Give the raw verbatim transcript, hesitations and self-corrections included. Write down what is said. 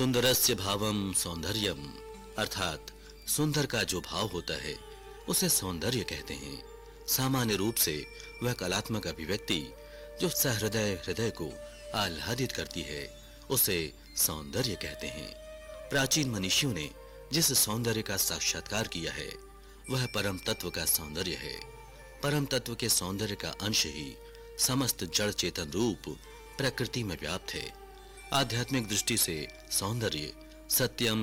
सुंदरस्य भावम सौंदर्यम, अर्थात सुंदर का जो भाव होता है उसे सौंदर्य कहते हैं। सामान्य रूप से वह कलात्मक अभिव्यक्ति जो सहृदय हृदय को आह्लादित करती है उसे सौंदर्य कहते हैं। प्राचीन मनीषियों ने जिस सौंदर्य का साक्षात्कार किया है वह परम तत्व का सौंदर्य है। परम तत्व के सौंदर्य का अंश ही समस्त जड़ चेतन रूप प्रकृति में व्याप्त है। आध्यात्मिक दृष्टि से सौंदर्य सत्यम